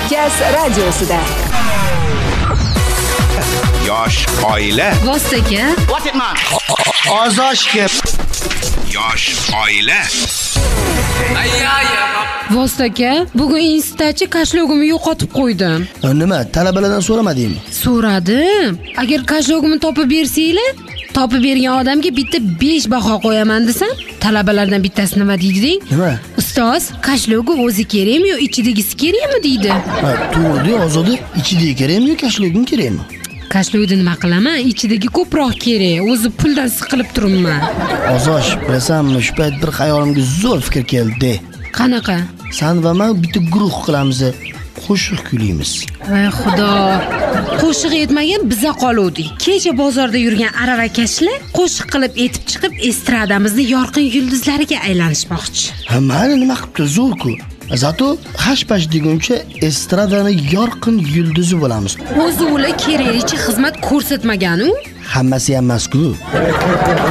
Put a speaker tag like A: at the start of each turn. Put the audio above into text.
A: Markaz radiosida.
B: Yosh oila.
C: Vostaga.
D: Ozoshga.
B: Yosh oila.
C: Vostaga, bugun instachi kashlogimni yo'qotib qo'ydim.
D: Nima, talabalardan so'ramadingmi?
C: So'radim. Agar kashlogimni topib bersanglar, topib bergan odamga bitta 5 baho qo'yaman desam, talabalardan bittasi nima deydi deng?
D: Nima?
C: Ustoz, kashlogi o'zi kerakmi yo ichidagisi kerakmi deydi.
D: Ha, to'g'ri, Ozoda, ichidagi kerakmi yo kashloging kerakmi?
C: Kashlogni nima qilaman? Ichidagi ko'proq kerak. O'zi puldan siqilib turibman.
D: Ozosh, bilasanmi, shu payt bir xayolimga zo'r fikr keldi.
C: Qanaqa?
D: Sen va men bitta guruh qilamiz. Qo'shiq kuylaymiz.
C: Voy xudo. Qo'shiq aytmagan biza qoluvdik. Kecha bozorda yurgan aravakashlar qo'shiq qilib etib chiqib, estradamizni yorqin yulduzlariga aylanishmoqchi.
D: Ha, mana nima qilibdi, zo'r-ku. Zato hash-pash deguncha estradani yorqin yulduzi bo'lamiz.
C: O'zi ular keraklicha xizmat ko'rsatmagan-u.
D: Hammasi ham emas-ku.